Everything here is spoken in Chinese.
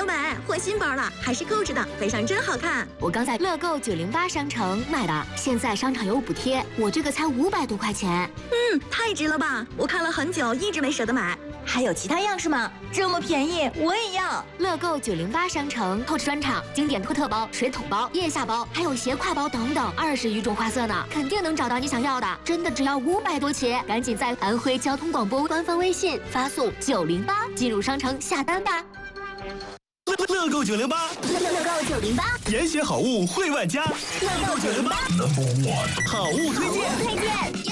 小美，换新包了，还是购置的，背上真好看。 我刚在乐购908商城买的，现在商场有补贴，我这个才500多块钱。 太值了吧！我看了很久，一直没舍得买。 还有其他样式吗？这么便宜，我也要。 乐购908商城购置专场，经典托特包、水桶包、腋下包，还有斜挎包等等，20余种花色呢，肯定能找到你想要的。真的只要500多起，赶紧在安徽交通广播官方微信发送908进入商城下单吧。 乐购908， 乐购908， 严选好物惠万家。乐购908 Number 1好物推荐。